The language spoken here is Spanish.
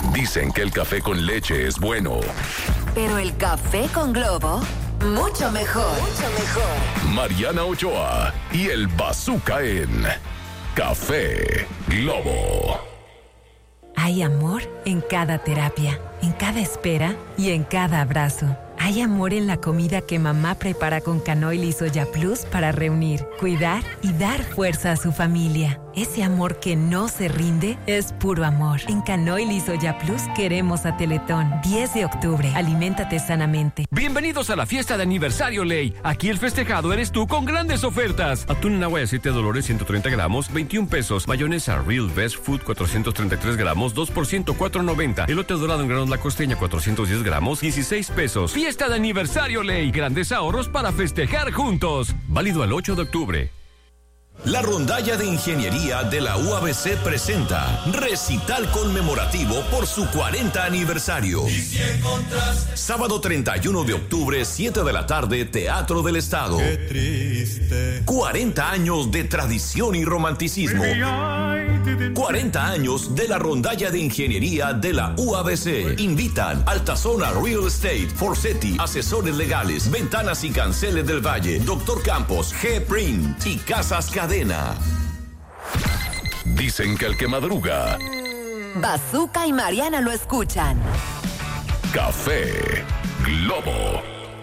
Dicen que el café con leche es bueno. Pero el café con Globo, mucho mejor. Mucho mejor. Mariana Ochoa y el Bazooka en Café Globo. Hay amor en cada terapia, en cada espera y en cada abrazo. Hay amor en la comida que mamá prepara con Canoil y Soya Plus para reunir, cuidar y dar fuerza a su familia. Ese amor que no se rinde es puro amor. En Canoil y Soya Plus queremos a Teletón. 10 de octubre. Aliméntate sanamente. Bienvenidos a la fiesta de aniversario Ley. Aquí el festejado eres tú con grandes ofertas. Atún en agua de 7 Dolores 130 gramos, 21 pesos. Mayonesa Real Best Food 433 gramos, 2 por 104.90. Elote dorado en granos La Costeña 410 gramos, 16 pesos. Fiesta de aniversario Ley. Grandes ahorros para festejar juntos. Válido al 8 de octubre. La rondalla de ingeniería de la UABC presenta recital conmemorativo por su 40 aniversario. Sábado 31 de octubre, 7 de la tarde, Teatro del Estado. Qué triste. 40 años de tradición y romanticismo. 40 años de la rondalla de ingeniería de la UABC. Invitan Altazona Real Estate, Forsetti, Asesores Legales, Ventanas y Canceles del Valle, Dr. Campos, G-Print y Casas Cadena. Dicen que el que madruga, Bazooka y Mariana lo escuchan. Café Globo.